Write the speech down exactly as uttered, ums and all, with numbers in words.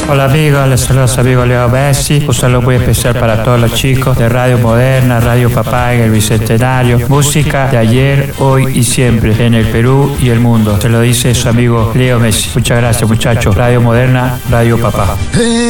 Hola amigos, les saluda su amigo Leo Messi. Un saludo muy especial para todos los chicos de Radio Moderna, Radio Papá en el Bicentenario. Música de ayer, hoy y siempre en el Perú y el mundo. Se lo dice su amigo Leo Messi. Muchas gracias muchachos. Radio Moderna, Radio Papá.